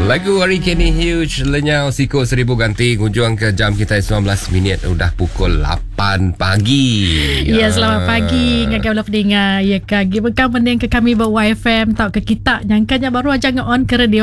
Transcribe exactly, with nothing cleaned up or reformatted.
Lagu hari Kenny Huge, Lenyau Siko Seribu Ganti. Kunjung ke jam kita sembilan belas minit. Udah pukul lapan pagi. Ya, selamat pagi. Ngagam lah pendengar. Ya, kagi. Bukan mending ke kami bawa Y F M. Tak ke kita. Nyangkanya baru aja nge-on ke radio.